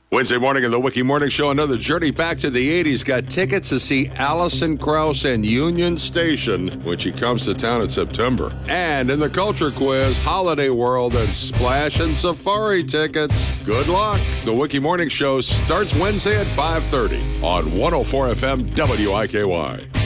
Wednesday morning in the Wiki Morning Show, another journey back to the 80s. Got tickets to see Alison Krauss and Union Station when she comes to town in September. And in the Culture Quiz, Holiday World and Splash and Safari tickets. Good luck. The Wiki Morning Show starts Wednesday at 5:30 on 104 FM WIKY.